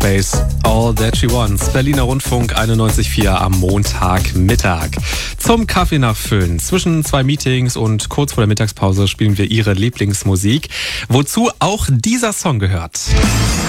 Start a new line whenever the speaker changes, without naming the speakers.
Space, All That She Wants. Berliner Rundfunk 91.4 am Montagmittag. Zum Kaffee nachfüllen. Zwischen zwei Meetings und kurz vor der Mittagspause spielen wir Ihre Lieblingsmusik. Wozu auch dieser Song gehört.